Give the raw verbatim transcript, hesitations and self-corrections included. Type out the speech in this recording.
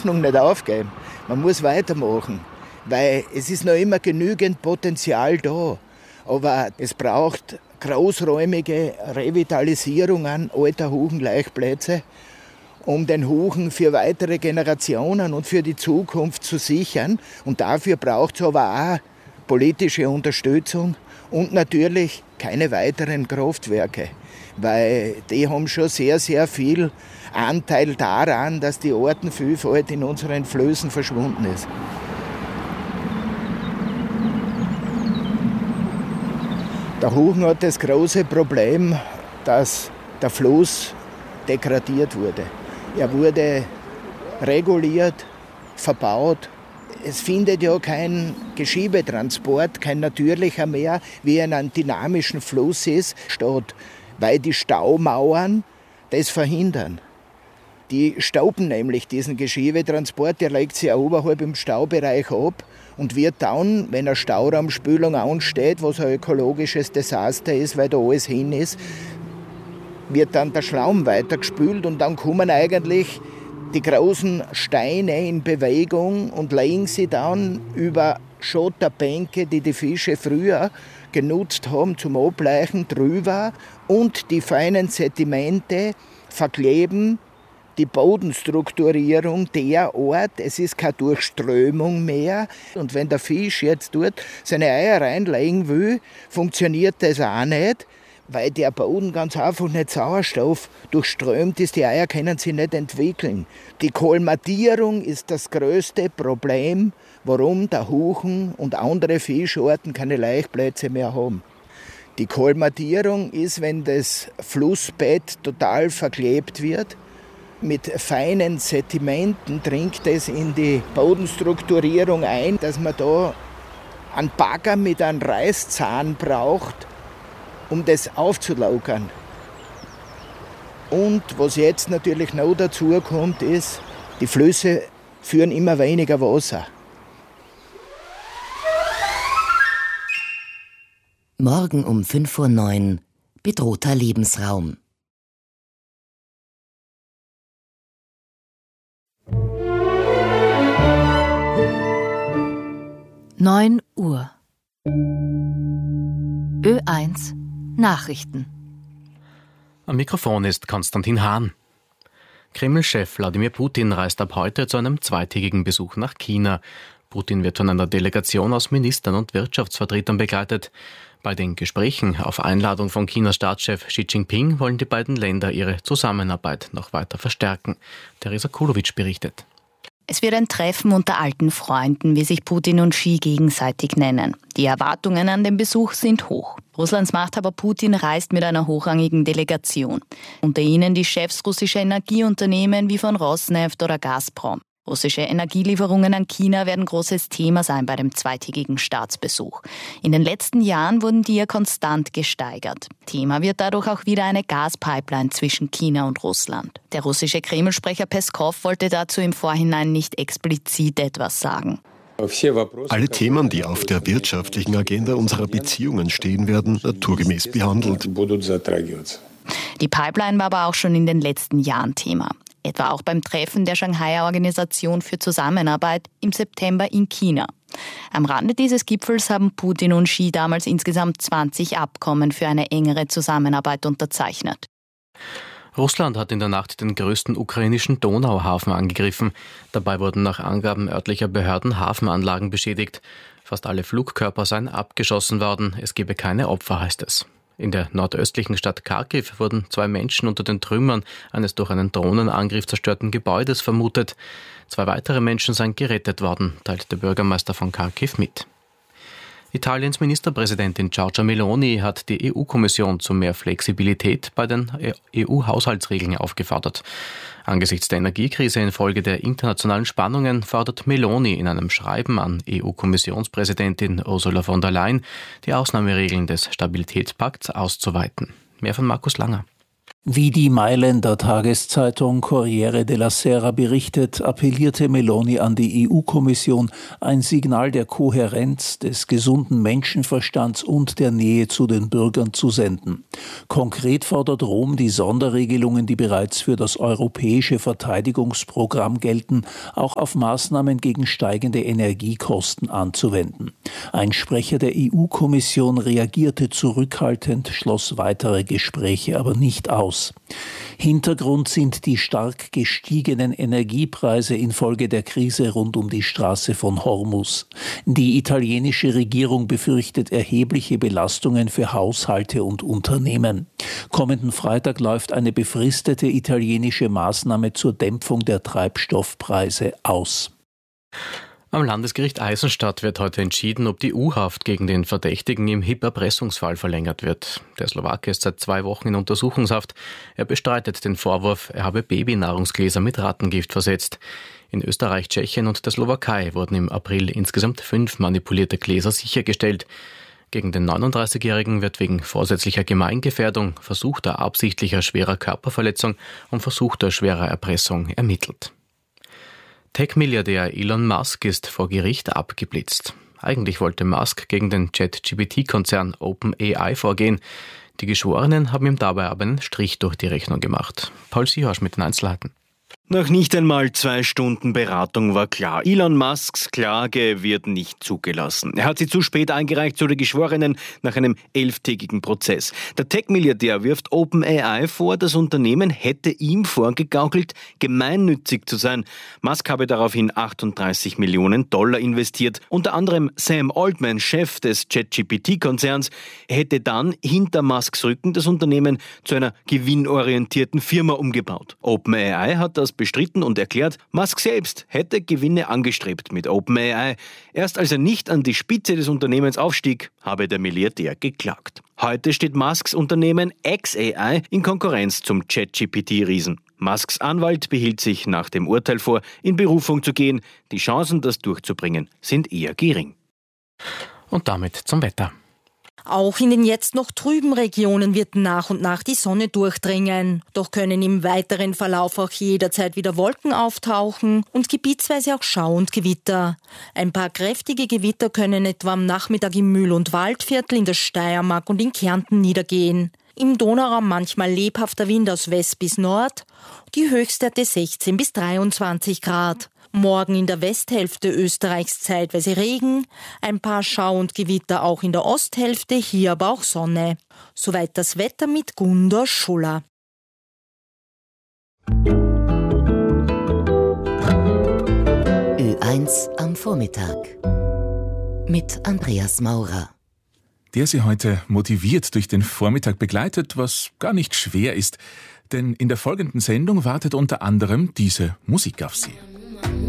Hoffnung nicht aufgeben. Man muss weitermachen, weil es ist noch immer genügend Potenzial da. Aber es braucht großräumige Revitalisierungen alter Huchenlaichplätze, um den Huchen für weitere Generationen und für die Zukunft zu sichern. Und dafür braucht es aber auch politische Unterstützung und natürlich keine weiteren Kraftwerke, weil die haben schon sehr, sehr viel Anteil daran, dass die Artenvielfalt in unseren Flüssen verschwunden ist. Der Huchen hat das große Problem, dass der Fluss degradiert wurde. Er wurde reguliert, verbaut. Es findet ja kein Geschiebetransport, kein natürlicher mehr, wie in einem dynamischen Fluss ist, statt, weil die Staumauern das verhindern. Die stauben nämlich diesen Geschiebetransport, der legt sich oberhalb im Staubereich ab und wird dann, wenn eine Stauraumspülung ansteht, was ein ökologisches Desaster ist, weil da alles hin ist, wird dann der Schlamm weitergespült und dann kommen eigentlich die großen Steine in Bewegung und legen sie dann über Schotterbänke, die die Fische früher genutzt haben zum Ableichen, drüber und die feinen Sedimente verkleben die Bodenstrukturierung derart, es ist keine Durchströmung mehr. Und wenn der Fisch jetzt dort seine Eier reinlegen will, funktioniert das auch nicht, weil der Boden ganz einfach nicht Sauerstoff durchströmt ist. Die Eier können sich nicht entwickeln. Die Kolmatierung ist das größte Problem, warum der Huchen und andere Fischarten keine Laichplätze mehr haben. Die Kolmatierung ist, wenn das Flussbett total verklebt wird. Mit feinen Sedimenten dringt es in die Bodenstrukturierung ein, dass man da einen Bagger mit einem Reißzahn braucht, um das aufzulockern. Und was jetzt natürlich noch dazu kommt, ist, die Flüsse führen immer weniger Wasser. Morgen um fünf Uhr neun, bedrohter Lebensraum. neun Uhr. Ö eins Nachrichten. Am Mikrofon ist Konstantin Hahn. Kreml-Chef Wladimir Putin reist ab heute zu einem zweitägigen Besuch nach China. Putin wird von einer Delegation aus Ministern und Wirtschaftsvertretern begleitet. Bei den Gesprächen auf Einladung von Chinas Staatschef Xi Jinping wollen die beiden Länder ihre Zusammenarbeit noch weiter verstärken. Teresa Kulowitsch berichtet. Es wird ein Treffen unter alten Freunden, wie sich Putin und Xi gegenseitig nennen. Die Erwartungen an den Besuch sind hoch. Russlands Machthaber Putin reist mit einer hochrangigen Delegation. Unter ihnen die Chefs russischer Energieunternehmen wie von Rosneft oder Gazprom. Russische Energielieferungen an China werden großes Thema sein bei dem zweitägigen Staatsbesuch. In den letzten Jahren wurden die ja konstant gesteigert. Thema wird dadurch auch wieder eine Gaspipeline zwischen China und Russland. Der russische Kreml-Sprecher Peskov wollte dazu im Vorhinein nicht explizit etwas sagen. Alle Themen, die auf der wirtschaftlichen Agenda unserer Beziehungen stehen werden, naturgemäß behandelt. Die Pipeline war aber auch schon in den letzten Jahren Thema. Etwa auch beim Treffen der Shanghaier Organisation für Zusammenarbeit im September in China. Am Rande dieses Gipfels haben Putin und Xi damals insgesamt zwanzig Abkommen für eine engere Zusammenarbeit unterzeichnet. Russland hat in der Nacht den größten ukrainischen Donauhafen angegriffen. Dabei wurden nach Angaben örtlicher Behörden Hafenanlagen beschädigt. Fast alle Flugkörper seien abgeschossen worden. Es gebe keine Opfer, heißt es. In der nordöstlichen Stadt Kharkiv wurden zwei Menschen unter den Trümmern eines durch einen Drohnenangriff zerstörten Gebäudes vermutet. Zwei weitere Menschen seien gerettet worden, teilt der Bürgermeister von Kharkiv mit. Italiens Ministerpräsidentin Giorgia Meloni hat die E U-Kommission zu mehr Flexibilität bei den E U-Haushaltsregeln aufgefordert. Angesichts der Energiekrise infolge der internationalen Spannungen fordert Meloni in einem Schreiben an E U-Kommissionspräsidentin Ursula von der Leyen, die Ausnahmeregeln des Stabilitätspakts auszuweiten. Mehr von Markus Langer. Wie die Mailänder Tageszeitung Corriere della Sera berichtet, appellierte Meloni an die E U-Kommission, ein Signal der Kohärenz, des gesunden Menschenverstands und der Nähe zu den Bürgern zu senden. Konkret fordert Rom, die Sonderregelungen, die bereits für das europäische Verteidigungsprogramm gelten, auch auf Maßnahmen gegen steigende Energiekosten anzuwenden. Ein Sprecher der E U-Kommission reagierte zurückhaltend, schloss weitere Gespräche aber nicht aus. Hintergrund sind die stark gestiegenen Energiepreise infolge der Krise rund um die Straße von Hormuz. Die italienische Regierung befürchtet erhebliche Belastungen für Haushalte und Unternehmen. Kommenden Freitag läuft eine befristete italienische Maßnahme zur Dämpfung der Treibstoffpreise aus. Am Landesgericht Eisenstadt wird heute entschieden, ob die U-Haft gegen den Verdächtigen im H I P-Erpressungsfall verlängert wird. Der Slowake ist seit zwei Wochen in Untersuchungshaft. Er bestreitet den Vorwurf, er habe Babynahrungsgläser mit Rattengift versetzt. In Österreich, Tschechien und der Slowakei wurden im April insgesamt fünf manipulierte Gläser sichergestellt. Gegen den neununddreißigjährigen wird wegen vorsätzlicher Gemeingefährdung, versuchter absichtlicher schwerer Körperverletzung und versuchter schwerer Erpressung ermittelt. Tech-Milliardär Elon Musk ist vor Gericht abgeblitzt. Eigentlich wollte Musk gegen den Chat-G P T-Konzern OpenAI vorgehen. Die Geschworenen haben ihm dabei aber einen Strich durch die Rechnung gemacht. Paul Sihorsch mit den Einzelheiten. Nach nicht einmal zwei Stunden Beratung war klar, Elon Musks Klage wird nicht zugelassen. Er hat sie zu spät eingereicht, so die Geschworenen, nach einem elftägigen Prozess. Der Tech-Milliardär wirft OpenAI vor, das Unternehmen hätte ihm vorgegaukelt, gemeinnützig zu sein. Musk habe daraufhin achtunddreißig Millionen Dollar investiert. Unter anderem Sam Altman, Chef des Chat G P T-Konzerns, hätte dann hinter Musks Rücken das Unternehmen zu einer gewinnorientierten Firma umgebaut. OpenAI hat das bestritten und erklärt, Musk selbst hätte Gewinne angestrebt mit OpenAI. Erst als er nicht an die Spitze des Unternehmens aufstieg, habe der Milliardär geklagt. Heute steht Musks Unternehmen xAI in Konkurrenz zum Chat G P T-Riesen. Musks Anwalt behielt sich nach dem Urteil vor, in Berufung zu gehen. Die Chancen, das durchzubringen, sind eher gering. Und damit zum Wetter. Auch in den jetzt noch trüben Regionen wird nach und nach die Sonne durchdringen. Doch können im weiteren Verlauf auch jederzeit wieder Wolken auftauchen und gebietsweise auch Schau und Gewitter. Ein paar kräftige Gewitter können etwa am Nachmittag im Mühl- und Waldviertel in der Steiermark und in Kärnten niedergehen. Im Donauraum manchmal lebhafter Wind aus West bis Nord. Die Höchstwerte sechzehn bis dreiundzwanzig Grad. Morgen in der Westhälfte Österreichs zeitweise Regen, ein paar Schau- und Gewitter auch in der Osthälfte, hier aber auch Sonne. Soweit das Wetter mit Gundor Schuller. Ö eins am Vormittag mit Andreas Maurer. Der Sie heute motiviert durch den Vormittag begleitet, was gar nicht schwer ist. Denn in der folgenden Sendung wartet unter anderem diese Musik auf Sie.